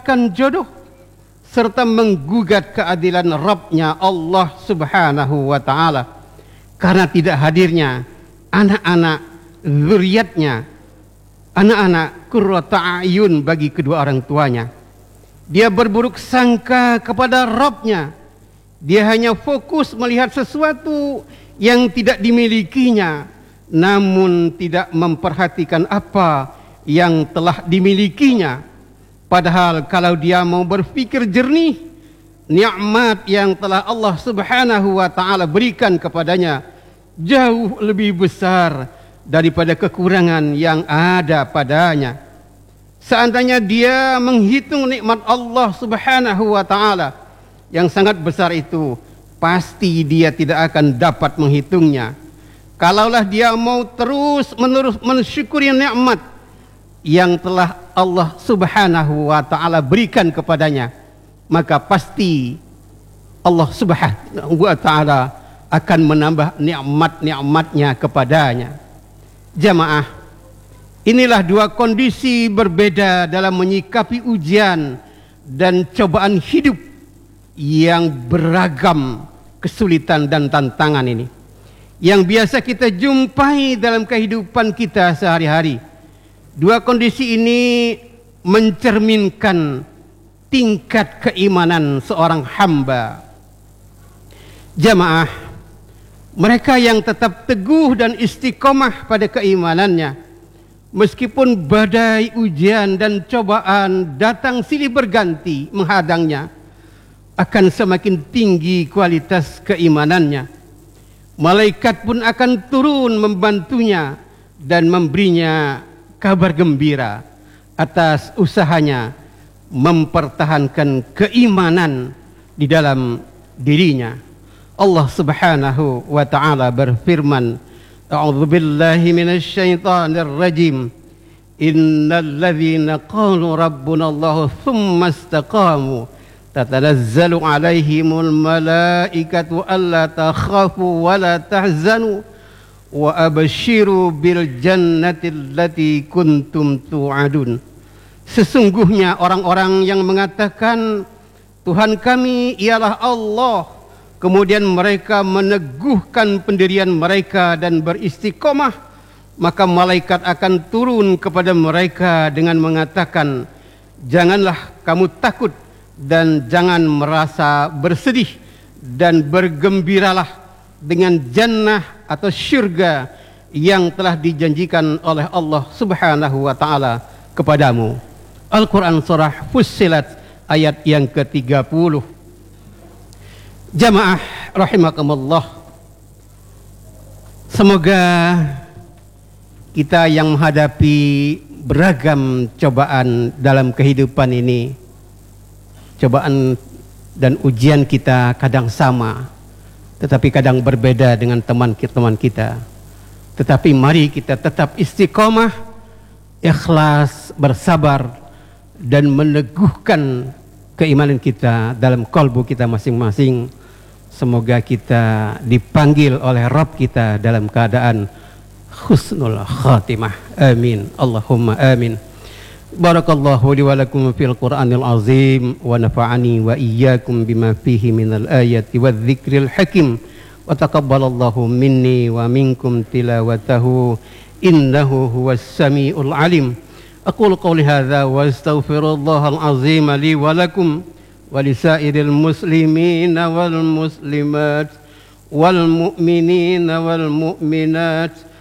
mendapatkan jodoh serta menggugat keadilan Rabb-nya Allah Subhanahu wa ta'ala karena tidak hadirnya anak-anak zuriatnya, anak-anak qurrata a'yun bagi kedua orang tuanya. Dia berburuk sangka kepada Rabb-nya. Dia hanya fokus melihat sesuatu yang tidak dimilikinya, namun tidak memperhatikan apa yang telah dimilikinya. Padahal kalau dia mau berfikir jernih, nikmat yang telah Allah Subhanahu wa ta'ala berikan kepadanya jauh lebih besar daripada kekurangan yang ada padanya. Seandainya dia menghitung nikmat Allah Subhanahu wa ta'ala yang sangat besar itu, pasti dia tidak akan dapat menghitungnya. Kalaulah dia mau terus-menerus mensyukuri nikmat yang telah Allah Subhanahu wa ta'ala berikan kepadanya, maka pasti Allah Subhanahu wa ta'ala akan menambah nikmat-nikmatnya kepadanya. Jamaah, inilah dua kondisi berbeda dalam menyikapi ujian dan cobaan hidup yang beragam kesulitan dan tantangan ini, yang biasa kita jumpai dalam kehidupan kita sehari-hari. Dua kondisi ini mencerminkan tingkat keimanan seorang hamba. Jamaah, mereka yang tetap teguh dan istiqomah pada keimanannya, meskipun badai ujian dan cobaan datang silih berganti menghadangnya, akan semakin tinggi kualitas keimanannya. Malaikat pun akan turun membantunya dan memberinya kabar gembira atas usahanya mempertahankan keimanan di dalam dirinya. Allah Subhanahu wa ta'ala berfirman, A'udzu billahi minasy syaithanir rajim. Innal ladzina qalu rabbuna Allah tsumma istaqamu tatanazzalu 'alaihimul malaikatu alla takhafu wa la tahzanu wa abshiru bil jannati allati kuntum tu'adun. Sesungguhnya orang-orang yang mengatakan Tuhan kami ialah Allah, kemudian mereka meneguhkan pendirian mereka dan beristiqomah, maka malaikat akan turun kepada mereka dengan mengatakan, janganlah kamu takut dan jangan merasa bersedih, dan bergembiralah dengan jannah atau syurga yang telah dijanjikan oleh Allah Subhanahu wa ta'ala kepadamu. Al-Quran surah Fussilat ayat yang ke-30. Jamaah rahimakumullah, semoga kita yang menghadapi beragam cobaan dalam kehidupan ini, cobaan dan ujian kita kadang sama, tetapi kadang berbeda dengan teman-teman kita. Tetapi mari kita tetap istiqomah, ikhlas, bersabar, dan meneguhkan keimanan kita dalam kalbu kita masing-masing. Semoga kita dipanggil oleh Rabb kita dalam keadaan husnul khatimah. Amin. Allahumma amin. Barakallahu li wa lakum fil Qur'anil azim wa nafa'ani wa iyyakum bima fihi minal ayati wadh-dhikril hakim wa taqabbalallahu minni wa minkum tilawatahu innahu huwas samiul alim. Aqulu qawli hadza wa astaghfirullahal azim li wa lakum wa lisairil muslimina wal muslimat wal mu'minina wal mu'minat